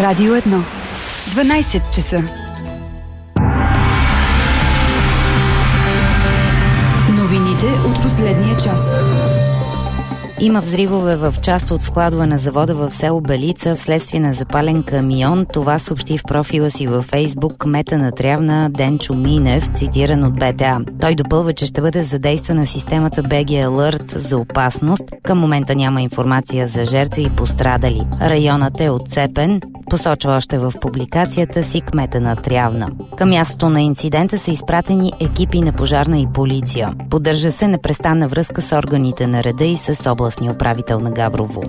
Радио 1. 12 часа. Новините от последния час. Има взривове в част от складове на завода в село Белица вследствие на запален камион. Това съобщи в профила си във Фейсбук кмета на Трявна Денчо Минев, цитиран от БТА. Той допълва, че ще бъде задействана системата BG Alert за опасност. Към момента няма информация за жертви и пострадали. Районът е отцепен, посочва още в публикацията си кмета на Трявна. Към мястото на инцидента са изпратени екипи на пожарна и полиция. Поддържа се непрестанна връзка с органите на реда и с областния управител на Габрово.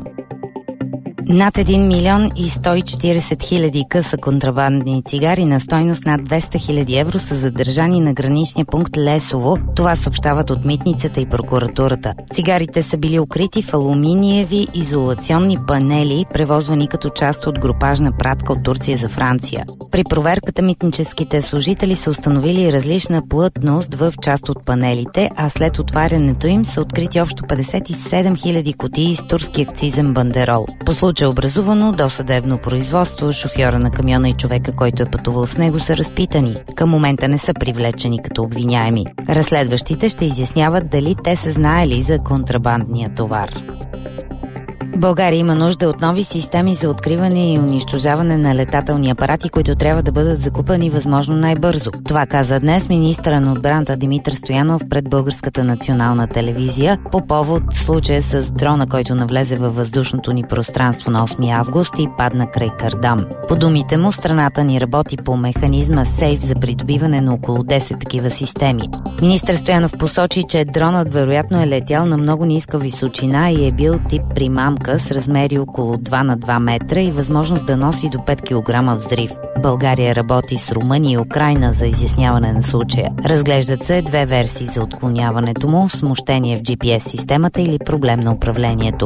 Над 1 милион и 140 хиляди къса контрабандни цигари на стойност над 200 хиляди евро са задържани на граничния пункт Лесово. Това съобщават от митницата и прокуратурата. Цигарите са били укрити в алуминиеви изолационни панели, превозвани като част от групажна пратка от Турция за Франция. При проверката митническите служители са установили различна плътност в част от панелите, а след отварянето им са открити общо 57 хиляди кутии с турски акцизен бандерол. По случай образувано досъдебно производство, шофьора на камиона и човека, който е пътувал с него, са разпитани. Към момента не са привлечени като обвиняеми. Разследващите ще изясняват дали те са знаели за контрабандния товар. България има нужда от нови системи за откриване и унищожаване на летателни апарати, които трябва да бъдат закупени възможно най-бързо. Това каза днес министъра на отбраната Димитър Стоянов пред Българската национална телевизия по повод случая с дрона, който навлезе във въздушното ни пространство на 8 август и падна край Кардам. По думите му, страната ни работи по механизма СЕЙФ за придобиване на около 10 такива системи. Министър Стоянов посочи, че дронът вероятно е летял на много ниска височина и е бил тип примамка с размери около 2 на 2 метра и възможност да носи до 5 кг взрив. България работи с Румъния и Украйна за изясняване на случая. Разглеждат се две версии за отклоняването му – смущение в GPS-системата или проблем на управлението.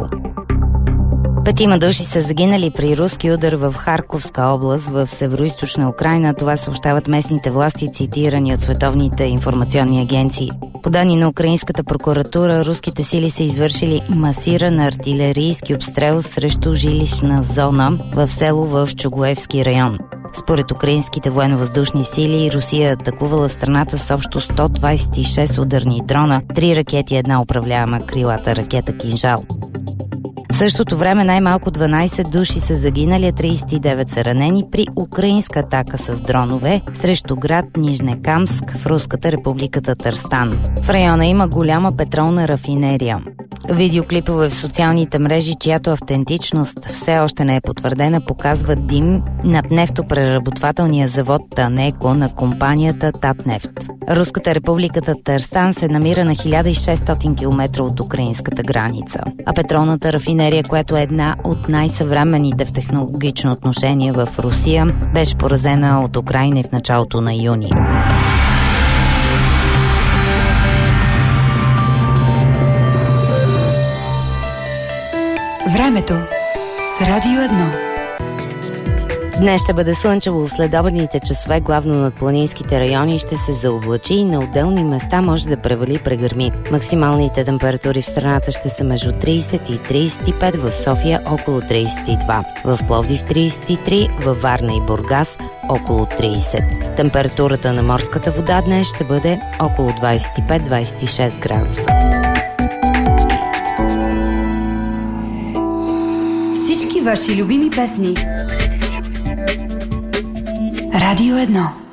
5 души са загинали при руски удар в Харковска област в североизточна Украйна. Това съобщават местните власти, цитирани от световните информационни агенции. По данни на украинската прокуратура, руските сили са извършили масиран артилерийски обстрел срещу жилищна зона в село в Чугуевски район. Според украинските военновъздушни сили, Русия атакувала страната с общо 126 ударни дрона, 3 ракети и една управляема крилата ракета Кинжал. В същото време най-малко 12 души са загинали, а 39 са ранени при украинска атака с дронове срещу град Нижнекамск в Руската република Татарстан. В района има голяма петролна рафинерия. Видеоклипове в социалните мрежи, чиято автентичност все още не е потвърдена, показват дим над нефтопреработвателния завод Танеко на компанията Татнефт. Руската република Татарстан се намира на 1600 км от украинската граница, а петролната рафинерия, която е една от най-съвременните в технологично отношение в Русия, беше поразена от Украйна в началото на юни. Времето с Радио 1. Днес ще бъде слънчево в следобедните часове, главно над планинските райони ще се заоблачи и на отделни места може да превали прегърми. Максималните температури в страната ще са между 30 и 35, в София около 32, в Пловдив 33, във Варна и Бургас около 30. Температурата на морската вода днес ще бъде около 25-26 градуса. Всички ваши любими песни. Радио 1.